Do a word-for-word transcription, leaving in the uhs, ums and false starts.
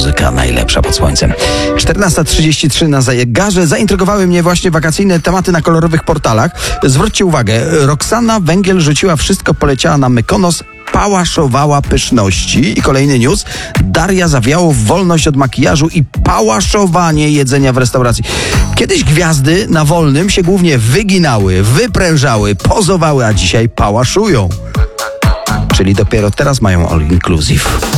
muzyka najlepsza pod słońcem. czternasta trzydzieści trzy na zegarze. Zaintrygowały mnie właśnie wakacyjne tematy na kolorowych portalach. Zwróćcie uwagę, Roxana Węgiel rzuciła wszystko, poleciała na Mykonos, pałaszowała pyszności. I kolejny news. Daria Zawiałow, wolność od makijażu i pałaszowanie jedzenia w restauracji. Kiedyś gwiazdy na wolnym się głównie wyginały, wyprężały, pozowały, a dzisiaj pałaszują. Czyli dopiero teraz mają all inclusive.